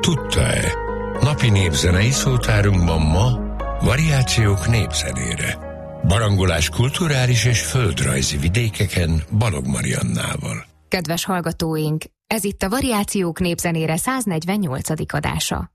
Tudta-e? Napi népzenei szótárunkban ma variációk népzenére. Barangolás kulturális és földrajzi vidékeken Balog Mariannával. Kedves hallgatóink, ez itt a Variációk népzenére 148. adása.